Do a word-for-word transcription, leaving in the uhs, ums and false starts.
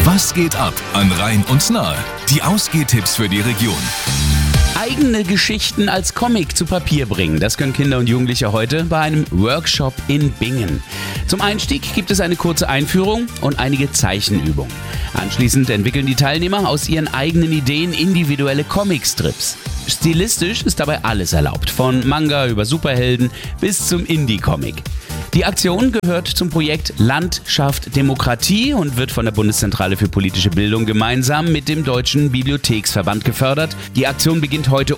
Was geht ab an Rhein und Nahe? Die Ausgehtipps für die Region. Eigene Geschichten als Comic zu Papier bringen, das können Kinder und Jugendliche heute bei einem Workshop in Bingen. Zum Einstieg gibt es eine kurze Einführung und einige Zeichenübungen. Anschließend entwickeln die Teilnehmer aus ihren eigenen Ideen individuelle Comicstrips. Stilistisch ist dabei alles erlaubt, von Manga über Superhelden bis zum Indie-Comic. Die Aktion gehört zum Projekt Land schafft Demokratie und wird von der Bundeszentrale für politische Bildung gemeinsam mit dem Deutschen Bibliotheksverband gefördert. Die Aktion beginnt heute